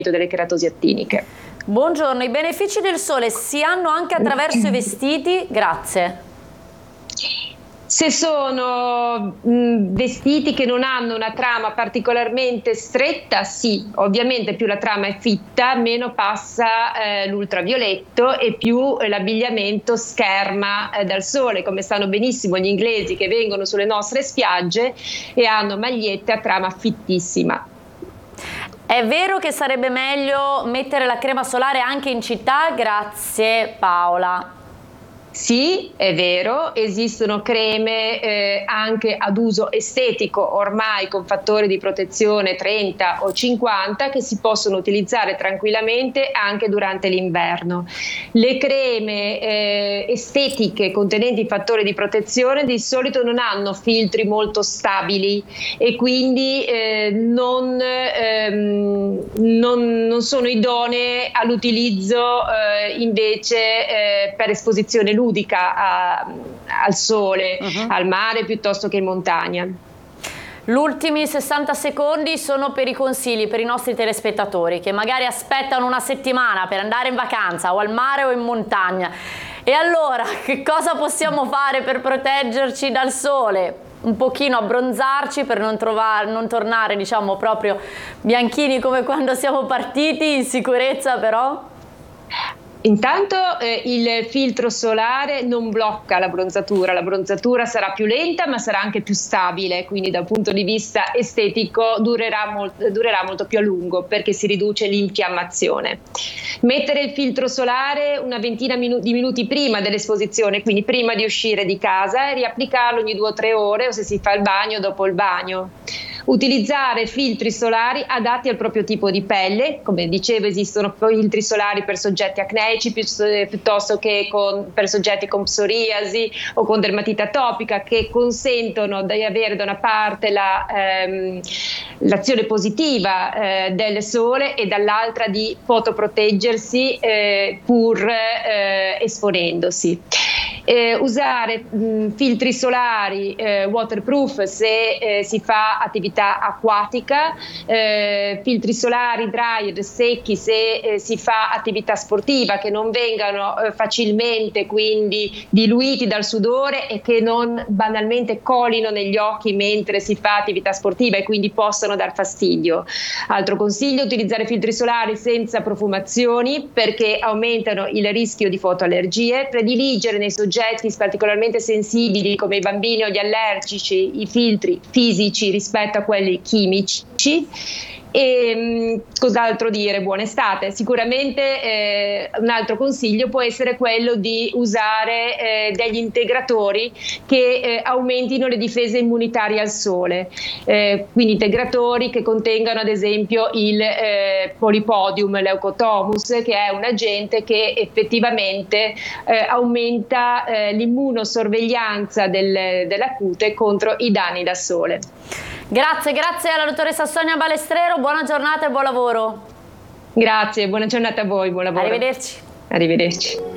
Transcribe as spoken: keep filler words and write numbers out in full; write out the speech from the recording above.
delle keratosi attiniche. Buongiorno, i benefici del sole si hanno anche attraverso i vestiti? Grazie. Se sono mh, vestiti che non hanno una trama particolarmente stretta, sì, ovviamente più la trama è fitta, meno passa eh, l'ultravioletto e più eh, l'abbigliamento scherma eh, dal sole, come sanno benissimo gli inglesi che vengono sulle nostre spiagge e hanno magliette a trama fittissima. È vero che sarebbe meglio mettere la crema solare anche in città? Grazie Paola. Sì, è vero, esistono creme eh, anche ad uso estetico ormai con fattori di protezione trenta o cinquanta che si possono utilizzare tranquillamente anche durante l'inverno. Le creme eh, estetiche contenenti fattori di protezione di solito non hanno filtri molto stabili e quindi eh, non, ehm, non, non sono idonee all'utilizzo eh, invece eh, per esposizione ludica a, al sole, uh-huh. al mare piuttosto che in montagna. Gli ultimi sessanta secondi sono per i consigli per i nostri telespettatori che magari aspettano una settimana per andare in vacanza o al mare o in montagna. E allora che cosa possiamo fare per proteggerci dal sole? Un pochino abbronzarci per non, trovare, non tornare diciamo proprio bianchini come quando siamo partiti, in sicurezza però? Intanto eh, il filtro solare non blocca la bronzatura, la bronzatura sarà più lenta ma sarà anche più stabile, quindi dal punto di vista estetico durerà, molt- durerà molto più a lungo perché si riduce l'infiammazione. Mettere il filtro solare una ventina minu- di minuti prima dell'esposizione, quindi prima di uscire di casa, e riapplicarlo ogni due o tre ore o se si fa il bagno dopo il bagno. Utilizzare filtri solari adatti al proprio tipo di pelle, come dicevo esistono filtri solari per soggetti acneici piuttosto che con, per soggetti con psoriasi o con dermatite atopica, che consentono di avere da una parte la, ehm, l'azione positiva eh, del sole e dall'altra di fotoproteggersi eh, pur eh, esponendosi. Eh, usare mh, filtri solari eh, waterproof se eh, si fa attività acquatica, eh, filtri solari dryer secchi se eh, si fa attività sportiva, che non vengano eh, facilmente quindi diluiti dal sudore e che non banalmente colino negli occhi mentre si fa attività sportiva e quindi possono dar fastidio. Altro consiglio: utilizzare filtri solari senza profumazioni perché aumentano il rischio di fotoallergie. Prediligere nei soggetti particolarmente sensibili come i bambini o gli allergici i filtri fisici rispetto a quelli chimici. E mh, cos'altro dire? Buona estate. Sicuramente eh, un altro consiglio può essere quello di usare eh, degli integratori che eh, aumentino le difese immunitarie al sole, eh, quindi integratori che contengano ad esempio il eh, Polypodium leucotomus, che è un agente che effettivamente eh, aumenta eh, l'immunosorveglianza del, della cute contro i danni da sole. Grazie, grazie alla dottoressa Sonia Balestrero, buona giornata e buon lavoro. Grazie, buona giornata a voi, buon lavoro. Arrivederci. Arrivederci.